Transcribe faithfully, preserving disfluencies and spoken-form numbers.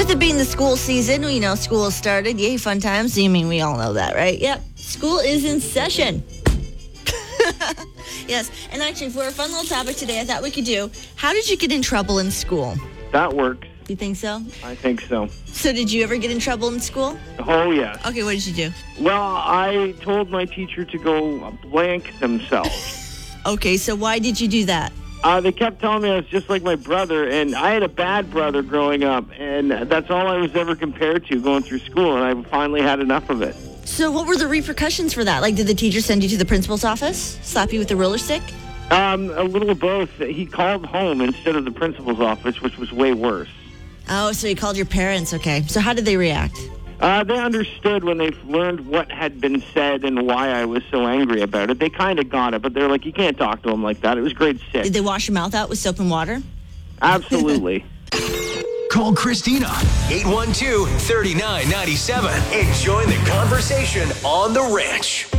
With it being the school season, you know, school has started. Yay, fun times. I mean, we all know that, right? Yep. School is in session. Yes. And actually, for a fun little topic today, I thought we could do, how did you get in trouble in school? That works. You think so? I think so. So did you ever get in trouble in school? Oh, yes. Okay, what did you do? Well, I told my teacher to go blank themselves. Okay, so why did you do that? Uh, they kept telling me I was just like my brother, and I had a bad brother growing up, and that's all I was ever compared to going through school, and I finally had enough of it. So what were the repercussions for that? Like, did the teacher send you to the principal's office? Slap you with a roller stick? Um, a little of both. He called home instead of the principal's office, which was way worse. Oh, so he called your parents. Okay. So how did they react? Uh, they understood when they learned what had been said and why I was so angry about it. They kind of got it, but they're like, you can't talk to him like that. It was grade six. Did they wash your mouth out with soap and water? Absolutely. Call Christina, eight one two, three nine nine seven, and join the conversation on The Ranch.